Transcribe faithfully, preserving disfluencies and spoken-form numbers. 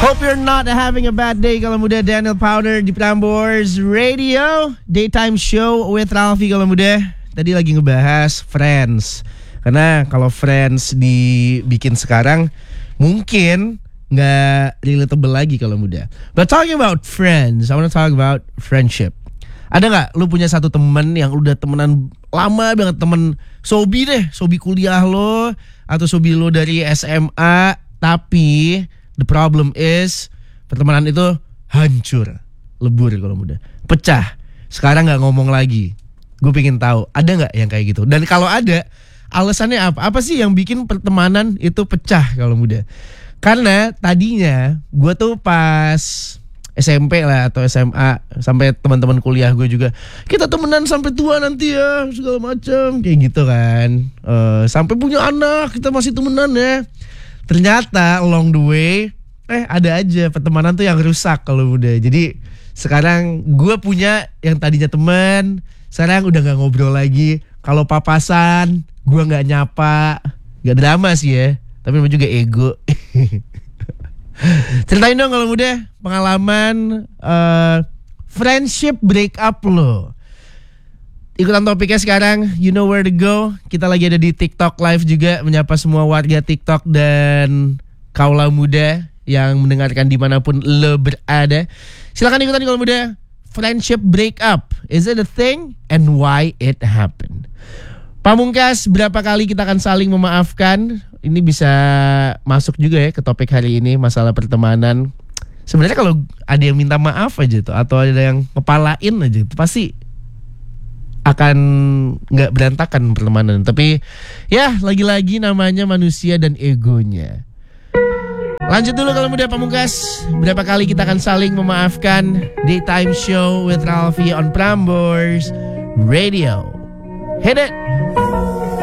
Hope you're not having a bad day. Kalau muda, Daniel Powder di Prambors Radio Daytime Show with Ralfi. Kalau muda, tadi lagi ngebahas Friends. Karena kalau Friends dibikin sekarang mungkin gak relatable lagi kalau muda. But talking about Friends, I want to talk about friendship. Ada gak lu punya satu temen yang udah temenan lama banget, temen sobi deh, sobi kuliah lo atau sobi lo dari S M A, tapi the problem is pertemanan itu hancur, lebur kalau muda, pecah. Sekarang nggak ngomong lagi. Gue pengen tahu ada nggak yang kayak gitu. Dan kalau ada, alasannya apa? Apa sih yang bikin pertemanan itu pecah kalau muda? Karena tadinya gue tuh pas S M P lah atau S M A sampai teman-teman kuliah gue juga, kita temenan sampai tua nanti ya segala macam kayak gitu kan. Uh, sampai punya anak kita masih temenan ya. Ternyata along the way eh ada aja pertemanan tuh yang rusak kalau udah. Jadi sekarang gue punya yang tadinya teman, sekarang udah gak ngobrol lagi. Kalau papasan gue gak nyapa. Gak drama sih ya, tapi memang juga ego. Ceritain dong kalau udah pengalaman uh, friendship breakup lo. Ikutan topiknya sekarang, you know where to go. Kita lagi ada di TikTok Live juga, menyapa semua warga TikTok dan kaula muda yang mendengarkan dimanapun lo berada. Silakan ikutan kalau muda. Friendship breakup, is it a thing and why it happened? Pamungkas, berapa kali kita akan saling memaafkan? Ini bisa masuk juga ya ke topik hari ini, masalah pertemanan. Sebenarnya kalau ada yang minta maaf aja tuh, atau ada yang ngepalain aja, itu pasti akan nggak berantakan pertemanan. Tapi ya lagi-lagi namanya manusia dan egonya. Lanjut dulu kalau muda Pamungkas. Berapa kali kita akan saling memaafkan? Daytime Show with Ralfi on Prambors Radio. Hit it!